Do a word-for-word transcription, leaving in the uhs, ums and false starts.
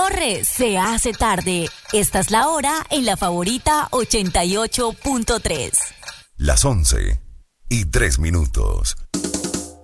Corre, se hace tarde. Esta es la hora en La Favorita ochenta y ocho punto tres. Las once y tres minutos.